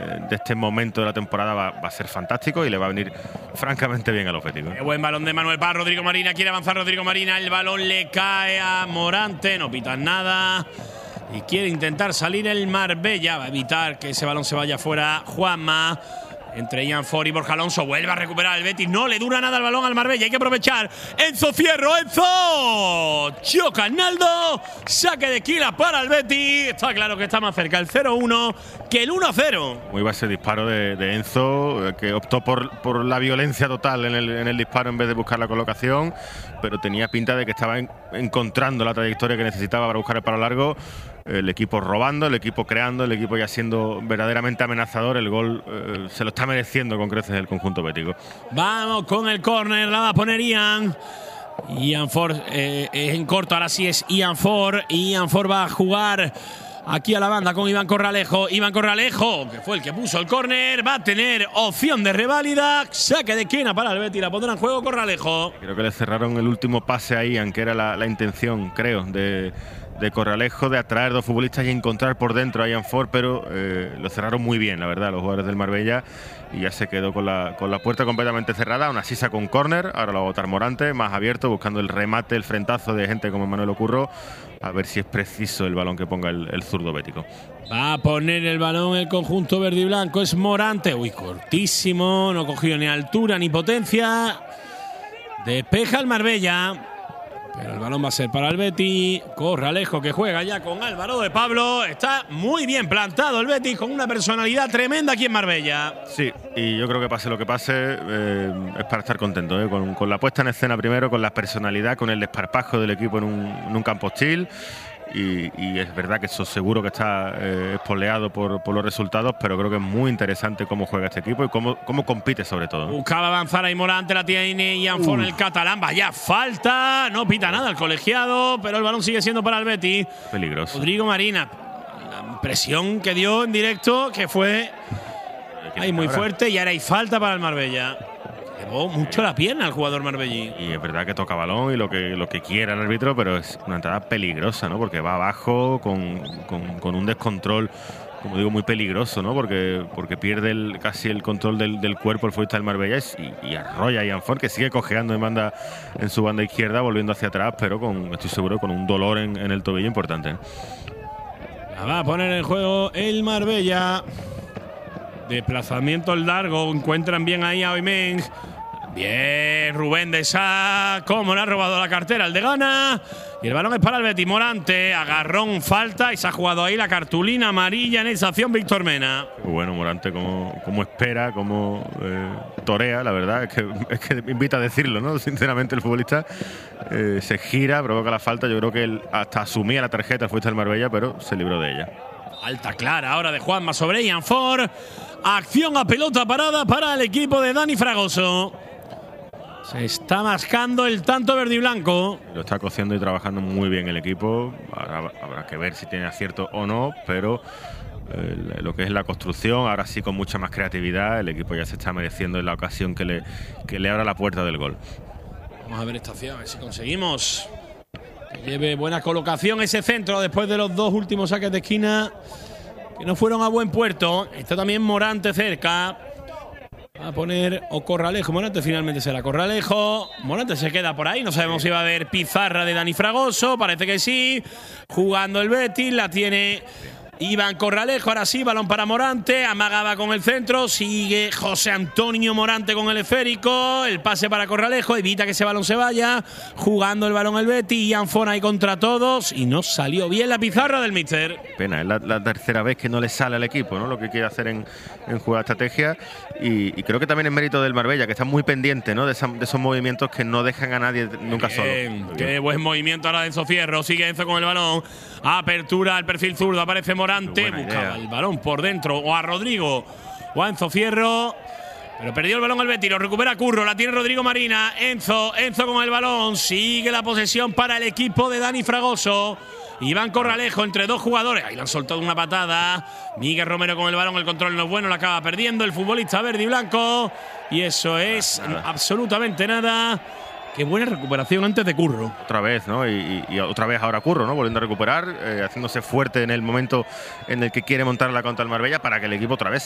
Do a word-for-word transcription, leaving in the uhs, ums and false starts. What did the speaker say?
de este momento de la temporada va, va a ser fantástico y le va a venir francamente bien a los béticos. Qué buen balón de Manuel para Rodrigo Marina. Quiere avanzar Rodrigo Marina. El balón le cae a Morante. No pitan nada. Y quiere intentar salir el Marbella. Va a evitar que ese balón se vaya fuera Juanma. Entre Ian Ford y Borja Alonso. Vuelve a recuperar el Betis. No le dura nada el balón al Marbella. Hay que aprovechar. Enzo Fierro. Enzo. Choca Naldo. Saque de esquina para el Betis. Está claro que está más cerca el cero uno que el uno cero. Muy va ese disparo de, de Enzo, que optó por, por la violencia total en el, en el disparo en vez de buscar la colocación. Pero tenía pinta de que estaba en, encontrando la trayectoria que necesitaba para buscar el palo largo. El equipo robando, el equipo creando, el equipo ya siendo verdaderamente amenazador. El gol eh, se lo está mereciendo con creces el conjunto bético. Vamos con el córner, la va a poner Ian. Ian Ford eh, es en corto, ahora sí es Ian Ford. Ian Ford va a jugar aquí a la banda con Iván Corralejo. Iván Corralejo, que fue el que puso el córner, va a tener opción de reválida. Saque de esquina para el Betis, la pondrá en juego Corralejo. Creo que le cerraron el último pase a Ian, que era la, la intención, creo, de... de Corralejo, de atraer dos futbolistas y encontrar por dentro a Ian Ford, pero eh, lo cerraron muy bien, la verdad, los jugadores del Marbella, y ya se quedó con la, con la puerta completamente cerrada. Aún así sacó un córner, ahora lo va a botar Morante, más abierto, buscando el remate, el frentazo de gente como Manuel Ocurro, a ver si es preciso el balón que ponga el, el zurdo bético. Va a poner el balón el conjunto verde y blanco, es Morante, uy, cortísimo, no cogió ni altura ni potencia, despeja el Marbella. Pero el balón va a ser para el Betis. Corralejo, que juega ya con Álvaro de Pablo. Está muy bien plantado el Betis, con una personalidad tremenda aquí en Marbella. Sí, y yo creo que pase lo que pase, eh, es para estar contento, ¿eh? con, con la puesta en escena primero, con la personalidad, con el desparpajo del equipo en un, en un campo hostil. Y, y es verdad que eso seguro que está eh, espoleado por, por los resultados, pero creo que es muy interesante cómo juega este equipo y cómo, cómo compite sobre todo, ¿no? Buscaba avanzar ahí Morante, la tiene Ian Ford, el catalán. Vaya falta, no pita nada el colegiado, pero el balón sigue siendo para el Betis. Peligroso. Rodrigo Marina, la impresión que dio en directo, que fue ahí muy fuerte, y ahora hay falta para el Marbella. Llevó mucho la pierna al jugador marbellí. Y es verdad que toca balón y lo que, lo que quiera el árbitro, pero es una entrada peligrosa, ¿no? Porque va abajo con, con, con un descontrol, como digo, muy peligroso, ¿no? Porque, porque pierde el, casi el control del, del cuerpo el futbolista del Marbella y, y arrolla a Ian Ford, que sigue cojeando en, banda, en su banda izquierda, volviendo hacia atrás, pero con, estoy seguro, con un dolor en, en el tobillo importante, ¿no? La va a poner en juego el Marbella. Desplazamiento largo, encuentran bien ahí a Oimeng. Bien, Rubén de Sá, cómo le ha robado la cartera el de Gana. Y el balón es para el Betis. Morante, agarrón, falta, y se ha jugado ahí la cartulina amarilla en esa acción Víctor Mena. Bueno, Morante, como, como espera, como eh, torea, la verdad, es que, es que invita a decirlo, ¿no? Sinceramente, el futbolista eh, se gira, provoca la falta. Yo creo que él hasta asumía la tarjeta el futbolista del Marbella, pero se libró de ella. Falta clara ahora de Juanma sobre Ian Ford. Acción a pelota parada para el equipo de Dani Fragoso. Se está mascando el tanto verde y blanco. Lo está cociendo y trabajando muy bien el equipo. Ahora habrá que ver si tiene acierto o no, pero eh, lo que es la construcción, ahora sí con mucha más creatividad, el equipo ya se está mereciendo en la ocasión que le, que le abra la puerta del gol. Vamos a ver esta acción, a ver si conseguimos que lleve buena colocación ese centro después de los dos últimos saques de esquina que no fueron a buen puerto. Está también Morante cerca. Va a poner o Corralejo. Morante finalmente será Corralejo. Morante se queda por ahí. No sabemos si va a haber pizarra de Dani Fragoso. Parece que sí. Jugando el Betis. La tiene Iván Corralejo. Ahora sí, balón para Morante. Amagaba con el centro. Sigue José Antonio Morante con el esférico. El pase para Corralejo. Evita que ese balón se vaya. Jugando el balón el Betis. Ian Ford ahí contra todos. Y no salió bien la pizarra del míster. Pena, es la, la tercera vez que no le sale al equipo, ¿no? Lo que quiere hacer en, en jugar estrategia. Y, y creo que también es mérito del Marbella, que está muy pendiente, ¿no? De, esa, de esos movimientos que no dejan a nadie nunca bien, solo. Qué bien. Buen movimiento ahora de Enzo Fierro. Sigue Enzo con el balón. Apertura al perfil zurdo. Aparece Morante. Buscaba el balón por dentro. O a Rodrigo o a Enzo Fierro. Pero perdió el balón el Betis. Lo recupera Curro. La tiene Rodrigo Marina. Enzo. Enzo con el balón. Sigue la posesión para el equipo de Dani Fragoso. Iván Corralejo entre dos jugadores. Ahí le han soltado una patada. Miguel Romero con el balón. El control no es bueno. Lo acaba perdiendo el futbolista verde y blanco. Y eso es nada. Absolutamente nada. Qué buena recuperación antes de Curro. Otra vez, ¿no? Y, y, y otra vez ahora Curro, ¿no? Volviendo a recuperar, eh, haciéndose fuerte en el momento en el que quiere montar la contra el Marbella para que el equipo otra vez